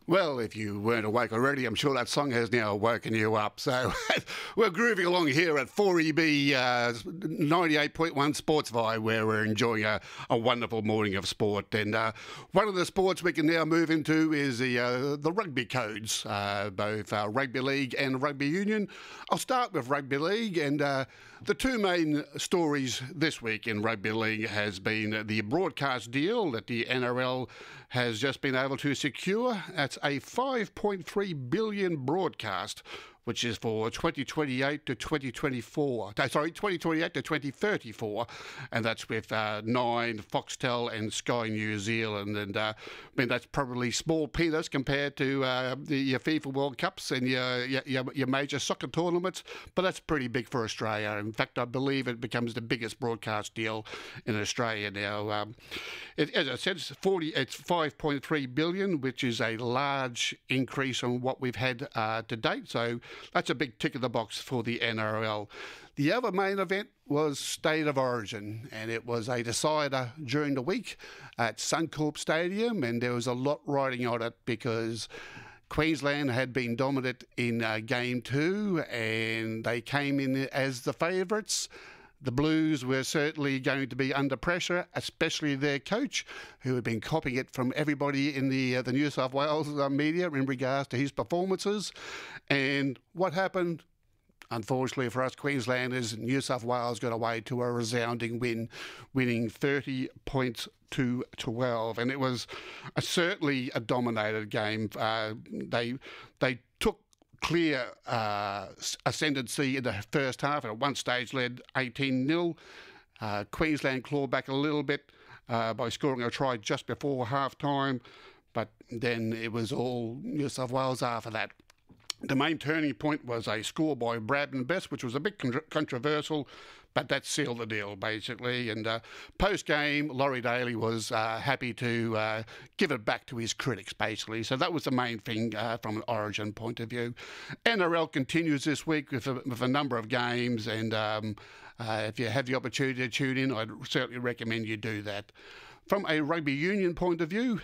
Well, if you weren't awake already, I'm sure that song has now woken you up. So we're grooving along here at 4EB 98.1 Sports Vibe, where we're enjoying a wonderful morning of sport. And one of the sports we can now move into is the rugby codes, both rugby league and rugby union. I'll start with rugby league, and the two main stories this week in rugby league has been the broadcast deal that the NRL has just been able to secure. That's a $5.3 billion broadcast, which is for 2028 to 2024. 2028 to 2034, and that's with Nine, Foxtel, and Sky New Zealand. And I mean, that's probably small peanuts compared to your FIFA World Cups and your major soccer tournaments, but that's pretty big for Australia. In fact, I believe it becomes the biggest broadcast deal in Australia now. As I said, it's 5.3 billion, which is a large increase on what we've had to date. So that's a big tick in the box for the NRL. The other main event was State of Origin, and it was a decider during the week at Suncorp Stadium, and there was a lot riding on it because Queensland had been dominant in Game 2, and they came in as the favourites. The Blues were certainly going to be under pressure, especially their coach, who had been copying it from everybody in the New South Wales media in regards to his performances. And what happened? Unfortunately for us Queenslanders, New South Wales got away to a resounding win, winning 30 points to 12. And it was certainly a dominated game. They took clear ascendancy in the first half, and at one stage led 18-0. Queensland clawed back a little bit by scoring a try just before half-time, but then it was all New South Wales after that. The main turning point was a score by Bradman Best, which was a bit controversial, but that sealed the deal, basically. And post-game, Laurie Daly was happy to give it back to his critics, basically. So that was the main thing from an Origin point of view. NRL continues this week with a number of games, and if you have the opportunity to tune in, I'd certainly recommend you do that. From a rugby union point of view,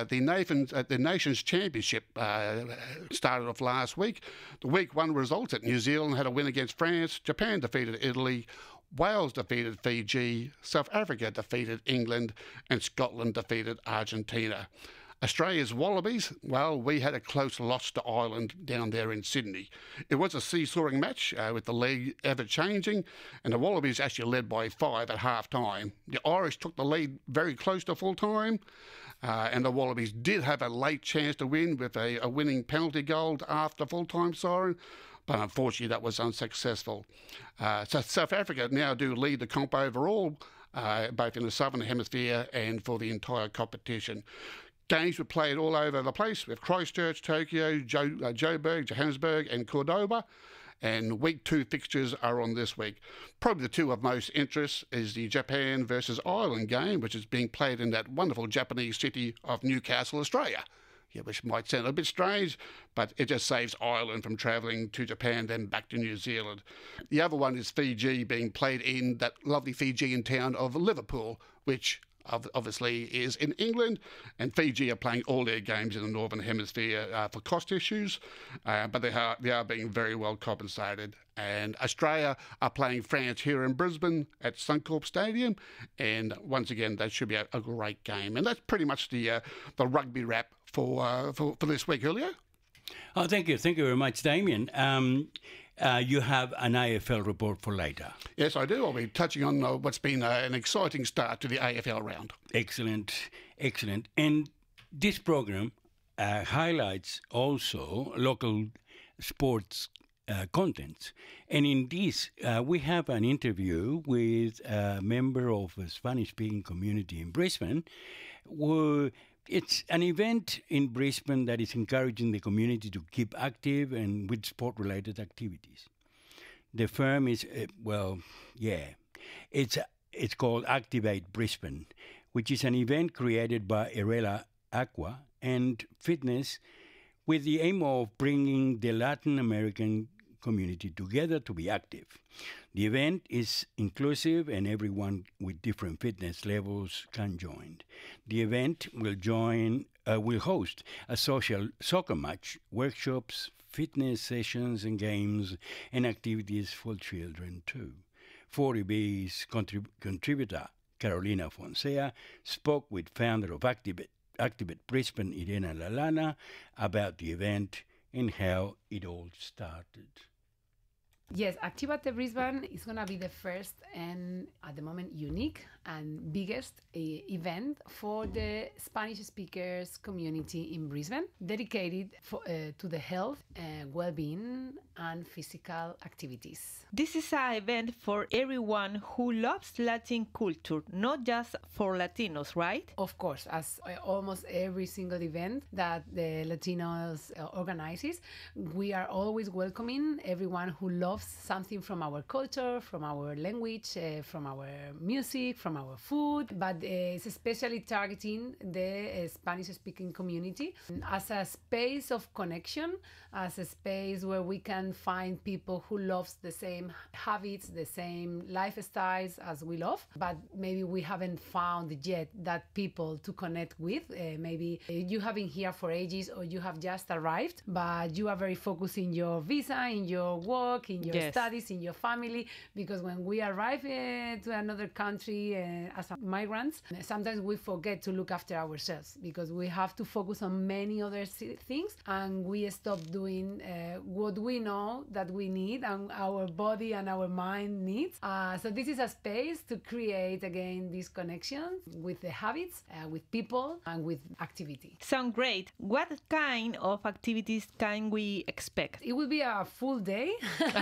the Nations Championship started off last week. The week one results at New Zealand had a win against France, Japan defeated Italy, Wales defeated Fiji, South Africa defeated England, and Scotland defeated Argentina. Australia's Wallabies, well, we had a close loss to Ireland down there in Sydney. It was a seesawing match with the lead ever changing, and the Wallabies actually led by 5 at half-time. The Irish took the lead very close to full-time, and the Wallabies did have a late chance to win with a winning penalty goal after full-time siren, but unfortunately that was unsuccessful. So South Africa now do lead the comp overall, both in the Southern Hemisphere and for the entire competition. Games were played all over the place with Christchurch, Tokyo, Joburg, Johannesburg and Cordoba. And week 2 fixtures are on this week. Probably the two of most interest is the Japan versus Ireland game, which is being played in that wonderful Japanese city of Newcastle, Australia. Yeah, which might sound a bit strange, but it just saves Ireland from travelling to Japan, then back to New Zealand. The other one is Fiji, being played in that lovely Fijian town of Liverpool, which obviously is in England, and Fiji are playing all their games in the Northern Hemisphere for cost issues, but they are being very well compensated. And Australia are playing France here in Brisbane at Suncorp Stadium, and once again that should be a great game. And that's pretty much the rugby wrap for this week, Julio. Oh, thank you very much, Damien. You have an AFL report for later. Yes, I do. I'll be touching on what's been an exciting start to the AFL round. Excellent. And this program highlights also local sports contents. And in this, we have an interview with a member of a Spanish-speaking community in Brisbane. It's an event in Brisbane that is encouraging the community to keep active and with sport-related activities. The firm is, it's called Activate Brisbane, which is an event created by Erela Aqua and Fitness with the aim of bringing the Latin American community together to be active. The event is inclusive and everyone with different fitness levels can join. The event will will host a social soccer match, workshops, fitness sessions and games, and activities for children too. 40B's contributor Carolina Fonsea spoke with founder of Activate Brisbane, Irena Lalana, about the event and how it all started. Yes, Activate Brisbane is going to be the first and at the moment unique and biggest event for the Spanish speakers community in Brisbane, dedicated to the health, well-being and physical activities. This is an event for everyone who loves Latin culture, not just for Latinos, right? Of course, as almost every single event that the Latinos organizes, we are always welcoming everyone who loves something from our culture, from our language, from our music, from our food, but it's especially targeting the Spanish-speaking community as a space of connection, as a space where we can find people who loves the same habits, the same lifestyles as we love, but maybe we haven't found yet that people to connect with. Maybe you have been here for ages or you have just arrived, but you are very focused in your visa, in your work, in your studies, in your family, because when we arrive to another country as migrants, sometimes we forget to look after ourselves because we have to focus on many other things and we stop doing what we know that we need and our body and our mind needs. So this is a space to create again these connections with the habits, with people and with activity. Sound great. What kind of activities can we expect? It will be a full day.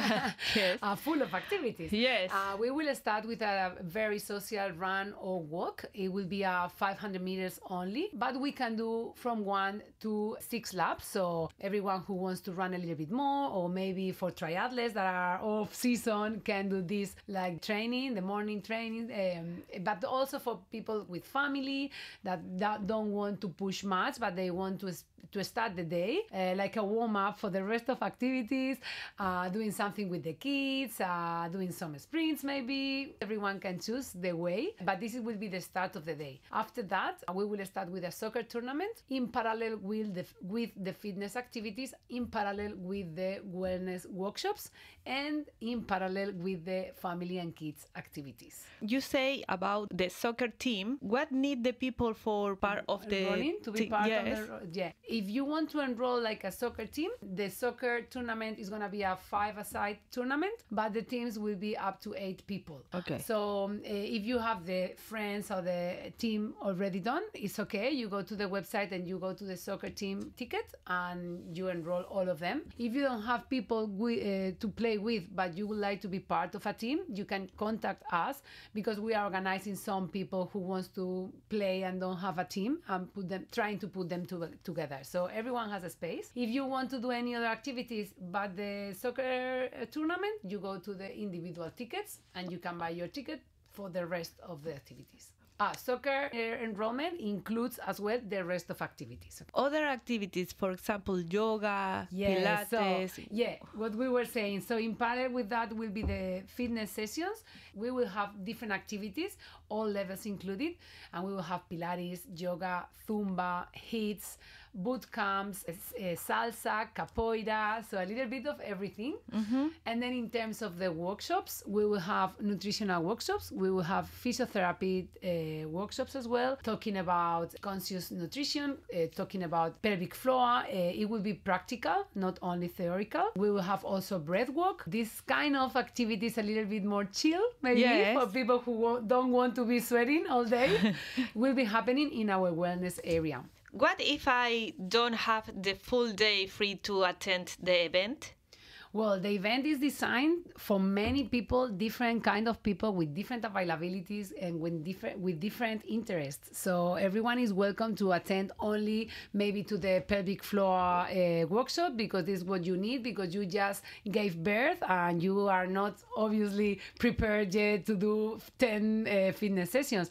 Yes. Full of activities. Yes. We will start with a very social run or walk. It will be 500 meters only, but we can do from 1 to 6 laps. So everyone who wants to run a little bit more, or maybe for triathletes that are off season, can do this like training, the morning training. But also for people with family that don't want to push much, but they want to start the day, like a warm up for the rest of activities, doing something with the kids, doing some sprints maybe. Everyone can choose the way, but this will be the start of the day. After that, we will start with a soccer tournament in parallel with the fitness activities, in parallel with the wellness workshops, and in parallel with the family and kids activities. You say about the soccer team. What need the people for part of the running to be part yes. of the If you want to enroll like a soccer team, the soccer tournament is going to be a 5-a-side tournament, but the teams will be up to 8 people. Okay. So if you have the friends or the team already done, it's okay. You go to the website and you go to the soccer team ticket and you enroll all of them. If you don't have people to play with, but you would like to be part of a team, you can contact us because we are organizing some people who wants to play and don't have a team and trying to put them together. So everyone has a space. If you want to do any other activities but the soccer tournament, you go to the individual tickets and you can buy your ticket for the rest of the activities. Soccer enrollment includes as well the rest of activities. Other activities, for example, yoga, Pilates. So, what we were saying. So in parallel with that will be the fitness sessions. We will have different activities, all levels included, and we will have Pilates, yoga, Zumba, HIITs, boot camps, salsa, capoeira, so a little bit of everything. Mm-hmm. And then in terms of the workshops, we will have nutritional workshops. We will have physiotherapy workshops as well, talking about conscious nutrition, talking about pelvic floor. It will be practical, not only theoretical. We will have also breath work. This kind of activities a little bit more chill, maybe for people who don't want to be sweating all day, will be happening in our wellness area. What if I don't have the full day free to attend the event? Well, the event is designed for many people, different kind of people with different availabilities and with different interests. So everyone is welcome to attend only maybe to the pelvic floor workshop because this is what you need, because you just gave birth and you are not obviously prepared yet to do 10 fitness sessions.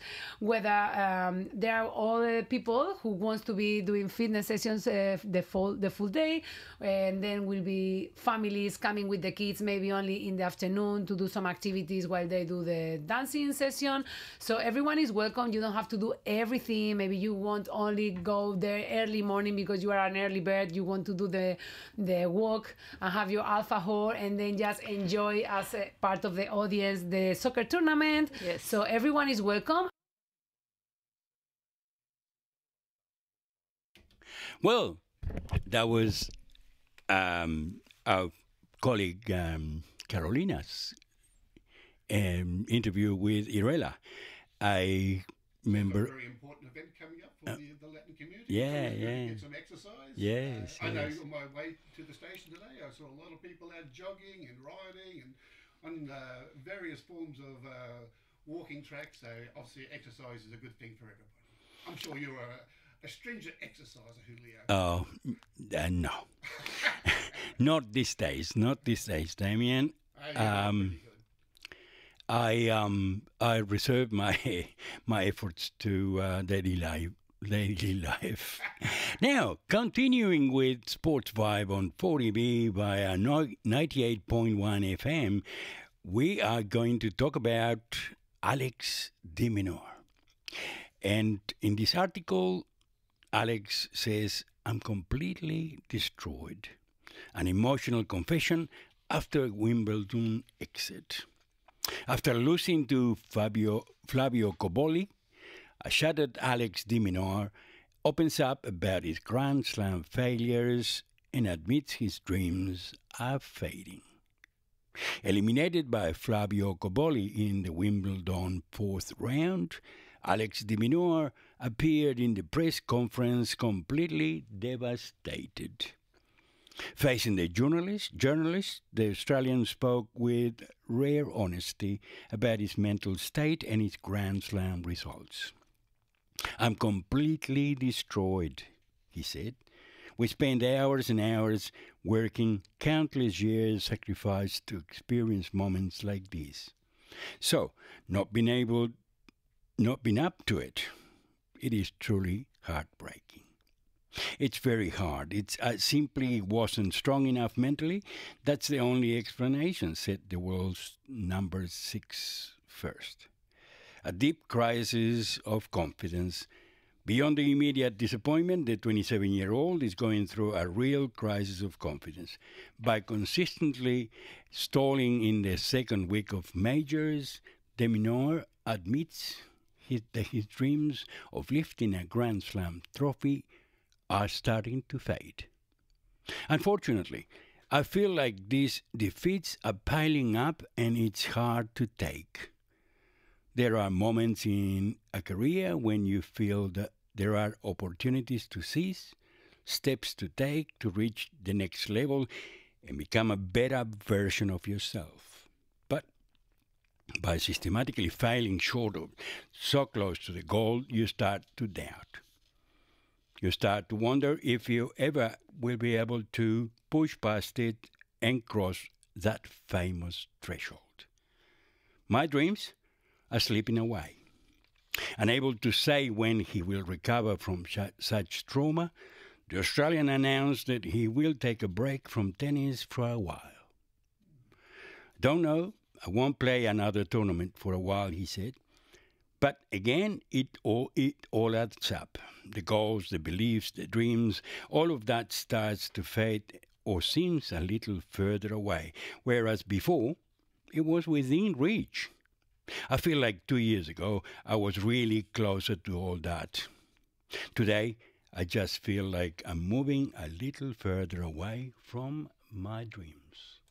Whether there are all people who wants to be doing fitness sessions the full day, and then will be family is coming with the kids maybe only in the afternoon to do some activities while they do the dancing session. So everyone is welcome. You don't have to do everything. Maybe you won't only go there early morning because you are an early bird. You want to do the walk and have your alfajor and then just enjoy as a part of the audience the soccer tournament. Yes. So everyone is welcome. Well, that was our colleague Carolina's interview with Irela. I remember. A very important event coming up for the Latin community. Yeah, So yeah. Get some exercise. Yes, I know yes. on my way to the station today, I saw a lot of people out jogging and riding and on various forms of walking tracks. So obviously, exercise is a good thing for everybody. I'm sure you're a stringent exerciser, Julio. Oh, no. Not these days. Not these days, Damien. Pretty good. I reserve my efforts to daily life. Now, continuing with Sports Vibe on 40B via 98.1 FM, we are going to talk about Alex de Minaur. And in this article, Alex says, I'm completely destroyed. An emotional confession after Wimbledon exit. After losing to Flavio Cobolli, a shattered Alex de Minaur opens up about his Grand Slam failures and admits his dreams are fading. Eliminated by Flavio Cobolli in the Wimbledon fourth round, Alex de Minaur appeared in the press conference completely devastated. Facing the journalist, the Australian spoke with rare honesty about his mental state and his Grand Slam results. I'm completely destroyed, he said. We spent hours and hours working, countless years sacrificed to experience moments like this. So, not been up to it. It is truly heartbreaking. It's very hard. I simply wasn't strong enough mentally. That's the only explanation, said the world's number 6 first. A deep crisis of confidence. Beyond the immediate disappointment, the 27-year-old is going through a real crisis of confidence. By consistently stalling in the second week of majors, de Minaur admits that his dreams of lifting a Grand Slam trophy are starting to fade. Unfortunately, I feel like these defeats are piling up and it's hard to take. There are moments in a career when you feel that there are opportunities to seize, steps to take to reach the next level and become a better version of yourself. But by systematically failing short of so close to the goal, you start to doubt. You start to wonder if you ever will be able to push past it and cross that famous threshold. My dreams are slipping away. Unable to say when he will recover from such trauma, the Australian announced that he will take a break from tennis for a while. Don't know, I won't play another tournament for a while, he said. But again, it all adds up. The goals, the beliefs, the dreams, all of that starts to fade or seems a little further away, whereas before, it was within reach. I feel like 2 years ago, I was really closer to all that. Today, I just feel like I'm moving a little further away from my dreams.